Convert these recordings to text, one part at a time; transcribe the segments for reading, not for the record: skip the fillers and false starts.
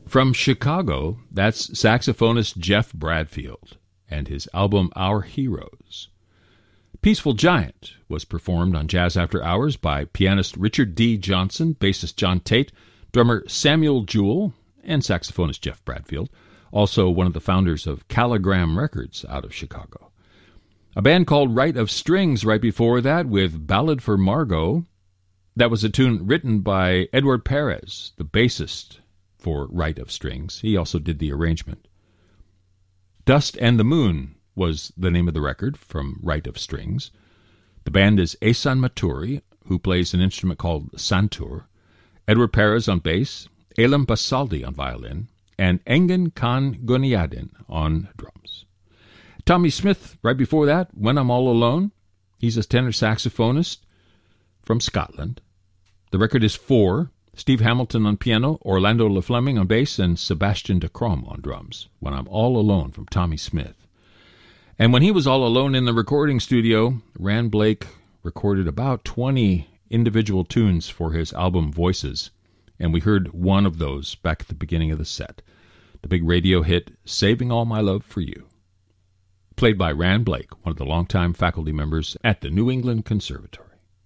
From Chicago, that's saxophonist Jeff Bradfield and his album Our Heroes. Peaceful Giant was performed on Jazz After Hours by pianist Richard D. Johnson, bassist John Tate, drummer Samuel Jewell, and saxophonist Jeff Bradfield, also one of the founders of Caligram Records out of Chicago. A band called Right of Strings right before that with Ballad for Margot. That was a tune written by Edward Perez, the bassist for Right of Strings. He also did the arrangement. Dust and the Moon was the name of the record from Right of Strings. The band is Ehsan Maturi, who plays an instrument called santur, Edward Perez on bass, Elam Basaldi on violin, and Engin Khan Goniadin on drums. Tommy Smith, right before that, When I'm All Alone. He's a tenor saxophonist from Scotland. The record is 4. Steve Hamilton on piano, Orlando LeFleming on bass, and Sebastian de Krom on drums. When I'm All Alone from Tommy Smith. And when he was all alone in the recording studio, Rand Blake recorded about 20 individual tunes for his album Voices, and we heard one of those back at the beginning of the set, the big radio hit Saving All My Love for You, played by Rand Blake, one of the longtime faculty members at the New England Conservatory.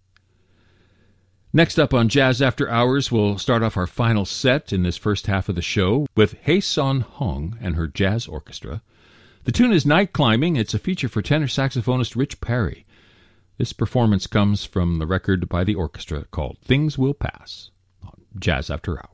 Next up on Jazz After Hours, we'll start off our final set in this first half of the show with Hae Son Hong and her jazz orchestra. The tune is Night Climbing. It's a feature for tenor saxophonist Rich Perry. This performance comes from the record by the orchestra called Things Will Pass on Jazz After Hours.